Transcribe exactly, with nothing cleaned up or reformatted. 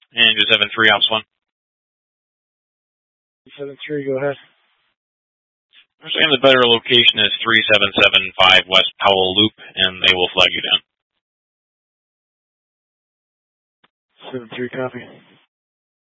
And two seven three, Ops one. two seven three, go ahead. I'm saying the better location is three seven seven five West Powell Loop, and they will flag you down. seven three, copy.